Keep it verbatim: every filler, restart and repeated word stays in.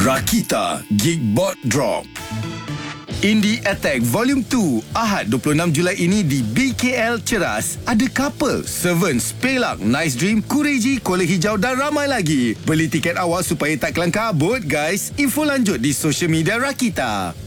Rakita Geekbot Drop. Indie Attack Volume dua Ahad dua puluh enam Julai ini di B K L Ceras. Ada Couple, Servants, Pelak, Nice Dream, Kureji, Kuala Hijau dan ramai lagi. Beli tiket awal supaya tak kelang kabut guys. Info lanjut di social media Rakita.